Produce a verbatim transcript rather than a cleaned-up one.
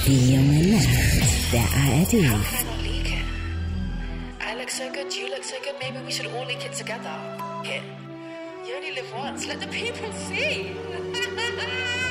Die junge Nacht der A R D. How can I not leak it? I look so good, you look so good, maybe we should all leak it together. Here. You only live once, let the people see.